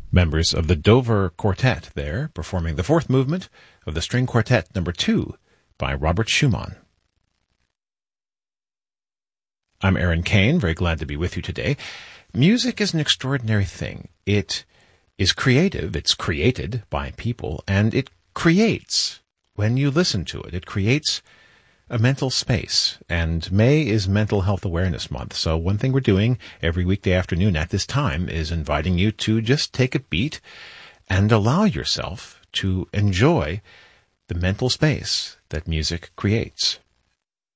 Members of the Dover Quartet there, performing the fourth movement of the String Quartet No. 2 by Robert Schumann. I'm Aaron Kane, very glad to be with you today. Music is an extraordinary thing. It is creative, it's created by people, and it creates when you listen to it. It creates a mental space, and May is Mental Health Awareness Month. So one thing we're doing every weekday afternoon at this time is inviting you to just take a beat and allow yourself to enjoy the mental space that music creates.